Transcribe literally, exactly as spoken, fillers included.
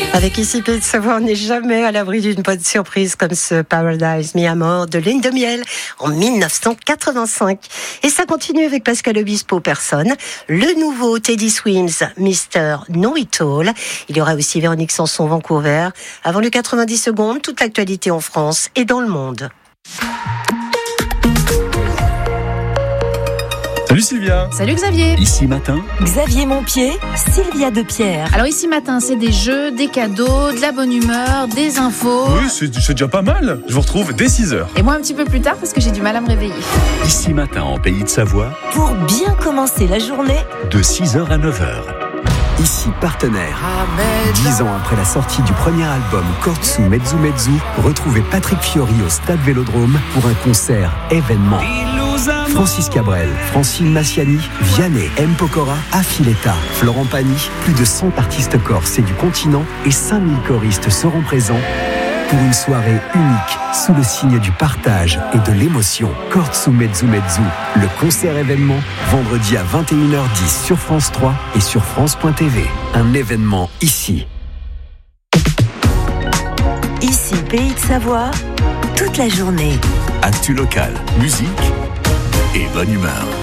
Avec Ici Pays de Savoie, on n'est jamais à l'abri d'une bonne surprise comme ce Paradise Mi Amor de Lune de Miel en dix-neuf cent quatre-vingt-cinq. Et ça continue avec Pascal Obispo, personne. Le nouveau Teddy Swims, mister Know It All. Il y aura aussi Véronique Sanson, Vancouver. Avant le quatre-vingt-dix secondes, toute l'actualité en France et dans le monde. Salut Sylvia. Salut Xavier. Ici matin, Xavier Montpied, Sylvia Depierre. Alors ici matin, c'est des jeux, des cadeaux, de la bonne humeur, des infos. Oui, c'est, c'est déjà pas mal. Je vous retrouve dès six heures. Et moi un petit peu plus tard parce que j'ai du mal à me réveiller. ici matin en Pays de Savoie, Pour bien commencer la journée, de six heures à neuf heures. Ici partenaire. Dix ans après la sortie du premier album Kortsu Mezzu Mezzu, retrouvez Patrick Fiori au Stade Vélodrome pour un concert événement. Francis Cabrel, Francine Massiani, Vianney, M. Pokora, Affiletta, Florent Pagny, plus de cent artistes corses et du continent et cinq mille choristes seront présents pour une soirée unique sous le signe du partage et de l'émotion. Kortsu Mezzu Mezzu, le concert événement, vendredi à vingt et une heures dix sur France trois et sur France point T V. Un événement ici. ici Pays de Savoie, toute la journée. Actu local, musique et bonne humeur.